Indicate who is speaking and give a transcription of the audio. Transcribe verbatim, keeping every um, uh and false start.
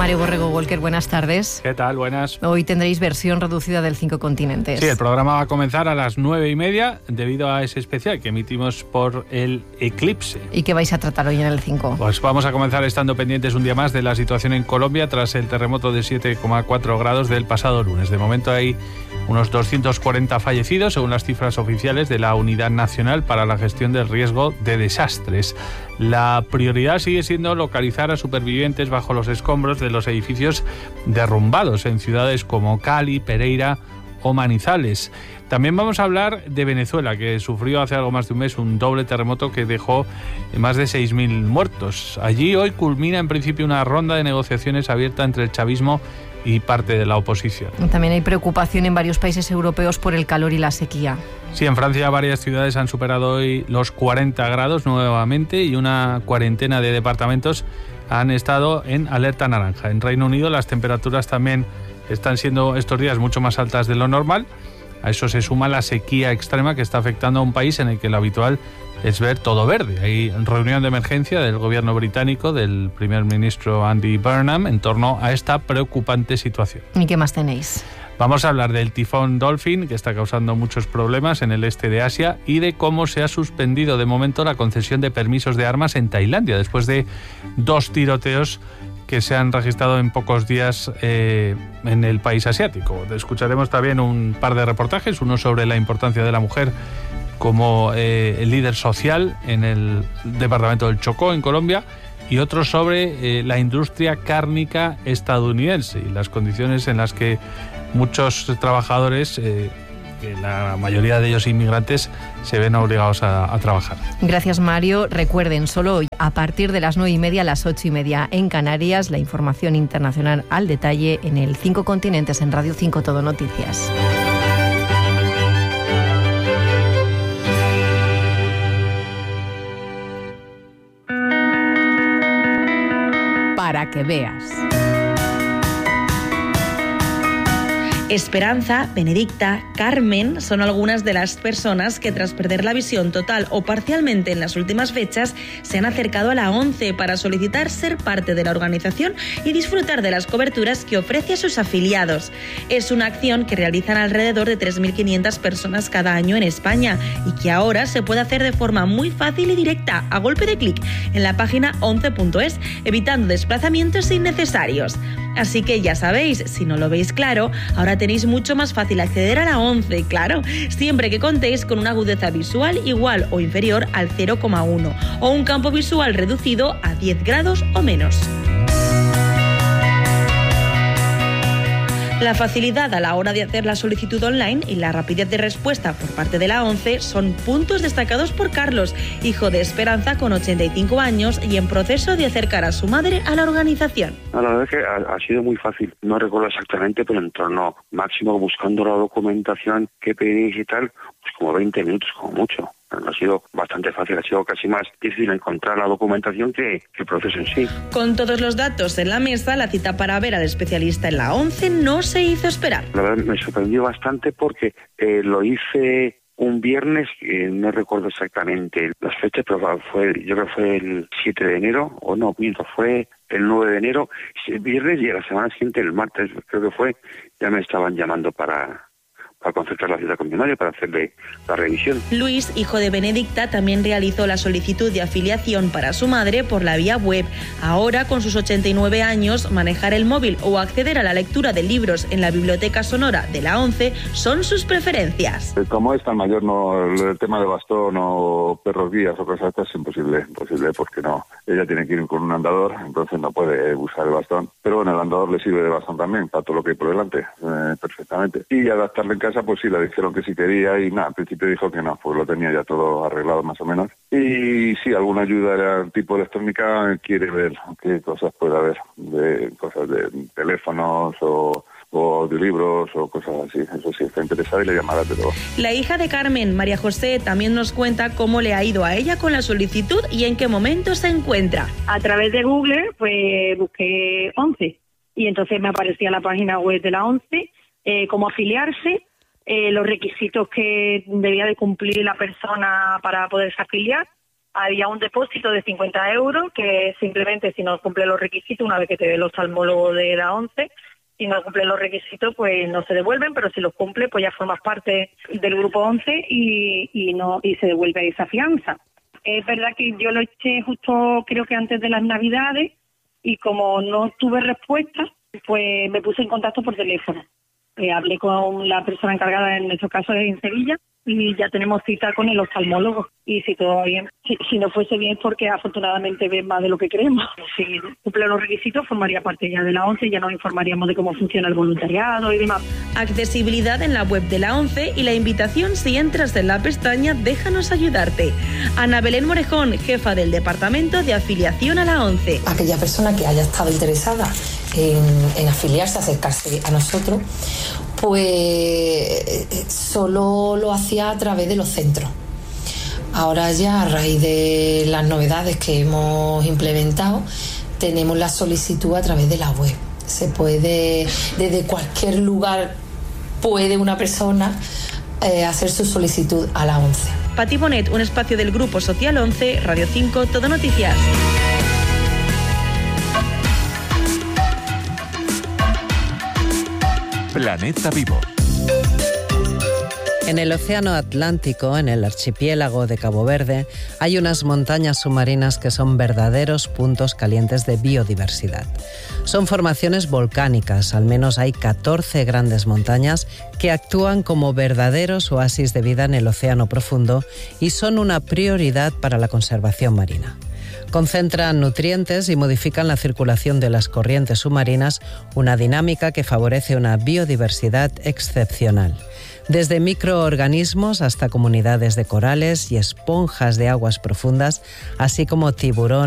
Speaker 1: Mario Borrego Walker, buenas tardes.
Speaker 2: ¿Qué tal? Buenas.
Speaker 1: Hoy tendréis versión reducida del Cinco Continentes.
Speaker 2: Sí, el programa va a comenzar a las nueve y media debido a ese especial que emitimos por el eclipse.
Speaker 1: ¿Y qué vais a tratar hoy en el Cinco?
Speaker 2: Pues vamos a comenzar estando pendientes un día más de la situación en Colombia tras el terremoto de siete coma cuatro grados del pasado lunes. De momento hay unos doscientos cuarenta fallecidos, según las cifras oficiales de la Unidad Nacional para la Gestión del Riesgo de Desastres. La prioridad sigue siendo localizar a supervivientes bajo los escombros de los edificios derrumbados en ciudades como Cali, Pereira o Manizales. También vamos a hablar de Venezuela, que sufrió hace algo más de un mes un doble terremoto que dejó más de seis mil muertos. Allí hoy culmina en principio una ronda de negociaciones abierta entre el chavismo y parte de la oposición.
Speaker 1: También hay preocupación en varios países europeos por el calor y la sequía.
Speaker 2: Sí, en Francia varias ciudades han superado hoy los cuarenta grados nuevamente y una cuarentena de departamentos han estado en alerta naranja. En Reino Unido las temperaturas también están siendo estos días mucho más altas de lo normal. A eso se suma la sequía extrema que está afectando a un país en el que lo habitual es ver todo verde. Hay reunión de emergencia del gobierno británico, del primer ministro Andy Burnham, en torno a esta preocupante situación.
Speaker 1: ¿Y qué más tenéis?
Speaker 2: Vamos a hablar del tifón Dolphin, que está causando muchos problemas en el este de Asia, y de cómo se ha suspendido de momento la concesión de permisos de armas en Tailandia, después de dos tiroteos que se han registrado en pocos días eh, en el país asiático. Escucharemos también un par de reportajes, uno sobre la importancia de la mujer como eh, el líder social en el departamento del Chocó, en Colombia, y otro sobre eh, la industria cárnica estadounidense y las condiciones en las que muchos trabajadores, eh, la mayoría de ellos inmigrantes, se ven obligados a, a trabajar.
Speaker 1: Gracias, Mario. Recuerden, solo hoy, a partir de las nueve y media a las ocho y media en Canarias, la información internacional al detalle en el Cinco Continentes, en Radio cinco Todo Noticias.
Speaker 3: Para que veas.
Speaker 4: Esperanza, Benedicta, Carmen son algunas de las personas que tras perder la visión total o parcialmente en las últimas fechas se han acercado a la ONCE para solicitar ser parte de la organización y disfrutar de las coberturas que ofrece a sus afiliados. Es una acción que realizan alrededor de tres mil quinientas personas cada año en España y que ahora se puede hacer de forma muy fácil y directa, a golpe de clic, en la página once punto es, evitando desplazamientos innecesarios. Así que ya sabéis, si no lo veis claro, ahora tenéis mucho más fácil acceder a la ONCE, claro, siempre que contéis con una agudeza visual igual o inferior al cero coma uno o un campo visual reducido a diez grados o menos. La facilidad a la hora de hacer la solicitud online y la rapidez de respuesta por parte de la ONCE son puntos destacados por Carlos, hijo de Esperanza con ochenta y cinco años y en proceso de acercar a su madre a la organización.
Speaker 5: No, la verdad es que ha, ha sido muy fácil, no recuerdo exactamente, pero en torno máximo buscando la documentación que pedís y tal, pues como veinte minutos como mucho. Ha sido bastante fácil, ha sido casi más difícil encontrar la documentación que, que el proceso en sí.
Speaker 4: Con todos los datos en la mesa, la cita para ver al especialista en la ONCE no se hizo esperar.
Speaker 5: La verdad me sorprendió bastante porque eh, lo hice un viernes, eh, no recuerdo exactamente las fechas, pero fue, yo creo que fue el siete de enero, o no, miento, fue el nueve de enero, el viernes, y a la semana siguiente, el martes, creo que fue, ya me estaban llamando para... para concertar la cita con mi madre, para hacerle la revisión.
Speaker 4: Luis, hijo de Benedicta, también realizó la solicitud de afiliación para su madre por la vía web. Ahora, con sus ochenta y nueve años, manejar el móvil o acceder a la lectura de libros en la biblioteca sonora de la ONCE son sus preferencias.
Speaker 6: Como es tan mayor, no, el tema de bastón o perros guías o cosas así es imposible, imposible porque no. Ella tiene que ir con un andador, entonces no puede usar el bastón. Pero bueno, el andador le sirve de bastón también, para todo lo que hay por delante, eh, perfectamente. Y adaptarle en casa, pues sí, le dijeron que sí quería y nada, al principio dijo que no, pues lo tenía ya todo arreglado más o menos. Y sí, alguna ayuda tipo electrónica, quiere ver qué cosas puede haber, de cosas de teléfonos o... o de libros o cosas así, eso sí, está interesada y le llamará, pero...
Speaker 4: La hija de Carmen, María José, también nos cuenta cómo le ha ido a ella con la solicitud y en qué momento se encuentra.
Speaker 7: A través de Google, pues busqué ONCE y entonces me aparecía la página web de la ONCE, eh, cómo afiliarse, eh, los requisitos que debía de cumplir la persona para poderse afiliar había un depósito de cincuenta euros que simplemente si no cumple los requisitos, una vez que te ve el oftalmólogo de la ONCE, si no cumple los requisitos pues no se devuelven, pero si los cumple pues ya formas parte del grupo ONCE y, y, no, y se devuelve esa fianza. Es verdad que yo lo eché justo creo que antes de las Navidades y como no tuve respuesta, pues me puse en contacto por teléfono. Eh, hablé con la persona encargada, en nuestro caso es en Sevilla, y ya tenemos cita con el oftalmólogo. Y si todo va bien, si, si no fuese bien es porque afortunadamente ven más de lo que creemos. Si cumple los requisitos, formaría parte ya de la ONCE, ya nos informaríamos de cómo funciona el voluntariado y demás.
Speaker 4: Accesibilidad en la web de la ONCE y la invitación si entras en la pestaña Déjanos ayudarte. Ana Belén Morejón, jefa del Departamento de Afiliación a la ONCE.
Speaker 8: Aquella persona que haya estado interesada en, en afiliarse, acercarse a nosotros, pues solo lo hacía a través de los centros. Ahora ya, a raíz de las novedades que hemos implementado, tenemos la solicitud a través de la web. Se puede, desde cualquier lugar, puede una persona eh, hacer su solicitud a la ONCE.
Speaker 4: Pati Bonet, un espacio del Grupo Social ONCE, Radio cinco, Todo Noticias.
Speaker 9: Planeta Vivo.
Speaker 10: En el Océano Atlántico, en el archipiélago de Cabo Verde, hay unas montañas submarinas que son verdaderos puntos calientes de biodiversidad. Son formaciones volcánicas, al menos hay catorce grandes montañas que actúan como verdaderos oasis de vida en el océano profundo y son una prioridad para la conservación marina. Concentran nutrientes y modifican la circulación de las corrientes submarinas, una dinámica que favorece una biodiversidad excepcional. Desde microorganismos hasta comunidades de corales y esponjas de aguas profundas, así como tiburones